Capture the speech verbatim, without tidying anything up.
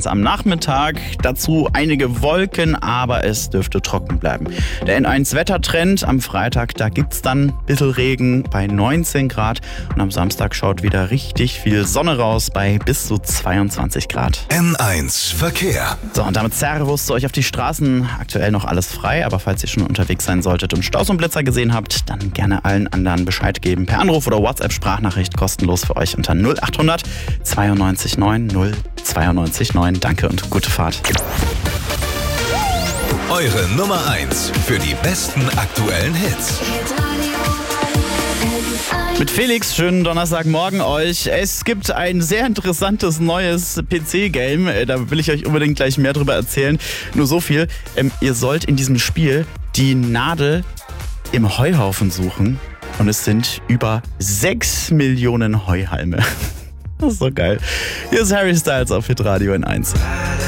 Grad am Nachmittag. Dazu einige Wolken, aber es dürfte trocken bleiben. Der N eins Wettertrend am Freitag, da gibt's dann ein bisschen Regen bei neunzehn Grad. Und am Samstag schaut wieder richtig viel Sonne raus bei bis zu zweiundzwanzig Grad. N eins Verkehr. So, und damit Servus zu euch auf die Straßen. Aktuell noch alles frei, aber falls ihr schon unterwegs sein solltet und Staus und Blitzer gesehen habt, dann gerne allen anderen Bescheid geben. Per Anruf oder WhatsApp-Sprachnachricht kostenlos für euch unter null acht hundert zweiundneunzig neun null zweiundneunzig neun. Danke und gute Fahrt. Eure Nummer eins für die besten aktuellen Hits. Mit Felix, schönen Donnerstagmorgen euch. Es gibt ein sehr interessantes neues P C-Game. Da will ich euch unbedingt gleich mehr drüber erzählen. Nur so viel, ähm, ihr sollt in diesem Spiel die Nadel im Heuhaufen suchen. Und es sind über sechs Millionen Heuhalme. Das ist so geil. Hier ist Harry Styles auf Hitradio N eins.